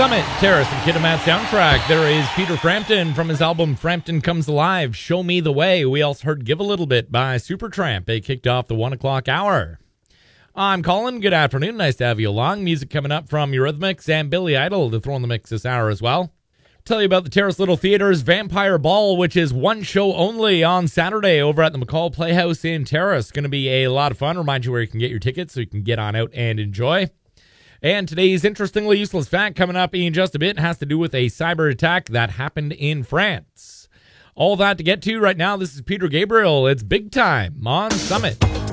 Summit, Terrace and Kitimat soundtrack. There is Peter Frampton from his album Frampton Comes Alive, Show Me the Way. We also heard Give a Little Bit by Supertramp. They kicked off the 1 o'clock hour. I'm Colin. Good afternoon. Nice to have you along. Music coming up from Eurythmics and Billy Idol to throw in the mix this hour as well. Tell you about the Terrace Little Theater's Vampire Ball, which is one show only on Saturday over at the McCall Playhouse in Terrace. Going to be a lot of fun. Remind you where you can get your tickets so you can get on out and enjoy. And today's interestingly useless fact coming up in just a bit has to do with a cyber attack that happened in France. All that to get to right now. This is Peter Gabriel. It's Big Time on Summit.